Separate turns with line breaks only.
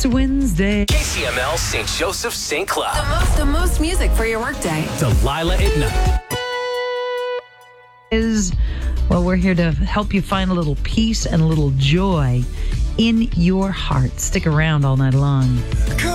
Wednesday.
KCML St. Joseph St. Cloud.
The most music for your workday.
Delilah at night.
We're here to help you find a little peace and a little joy in your heart. Stick around all night long.